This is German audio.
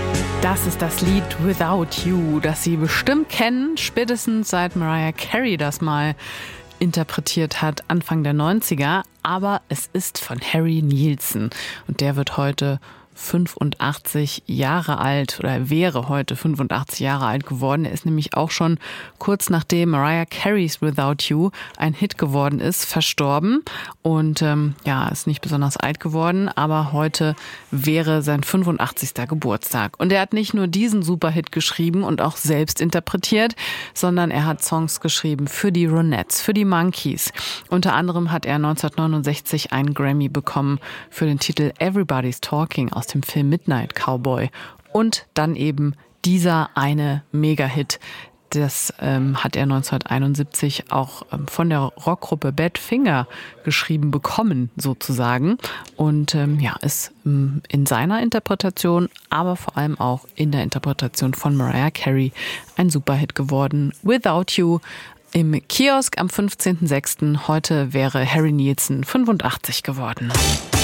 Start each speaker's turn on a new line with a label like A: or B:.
A: Das ist das Lied Without You, das Sie bestimmt kennen, spätestens seit Mariah Carey das mal interpretiert hat, Anfang der 90er. Aber es ist von Harry Nilsson und der wird heute 85 Jahre alt oder wäre heute 85 Jahre alt geworden. Er ist nämlich auch schon kurz nachdem Mariah Careys Without You ein Hit geworden ist, verstorben und ist nicht besonders alt geworden, aber heute wäre sein 85. Geburtstag. Und er hat nicht nur diesen Superhit geschrieben und auch selbst interpretiert, sondern er hat Songs geschrieben für die Ronettes, für die Monkees. Unter anderem hat er 1969 einen Grammy bekommen für den Titel Everybody's Talking aus dem Film Midnight Cowboy und dann eben dieser eine Mega-Hit. Das hat er 1971 auch von der Rockgruppe Badfinger geschrieben bekommen, sozusagen. Und ist in seiner Interpretation, aber vor allem auch in der Interpretation von Mariah Carey ein Superhit geworden. Without You im Kiosk am 15.06. Heute wäre Harry Nilsson 85 geworden.